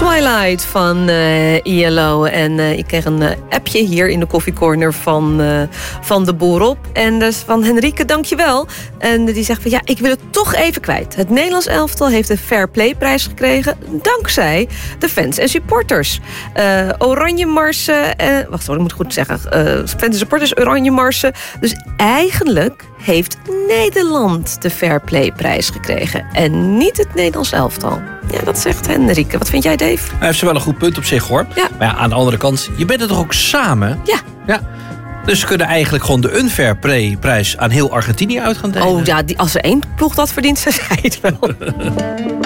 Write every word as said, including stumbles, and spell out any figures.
Twilight van uh, I L O. En uh, ik kreeg een uh, appje hier in de koffiecorner van, uh, van de Boer-op. En dus van Henrike, dankjewel. En die zegt van ja, ik wil het toch even kwijt. Het Nederlands elftal heeft een Fair Play prijs gekregen dankzij de fans en supporters. Uh, Oranje Marsen, uh, wacht hoor, ik moet goed zeggen. Uh, fans en supporters, Oranje Marsen. Dus eigenlijk heeft Nederland de Fair Play prijs gekregen. En niet het Nederlands elftal. Ja, dat zegt Henrike. Wat vind jij, Dave? Hij heeft ze wel een goed punt op zich, hoor. Ja. Maar ja, aan de andere kant, je bent er toch ook samen? Ja. Ja. Dus ze kunnen eigenlijk gewoon de Unfair Play prijs aan heel Argentinië uit gaan delen. Oh ja, die, als er één ploeg dat verdient, ze zei het wel.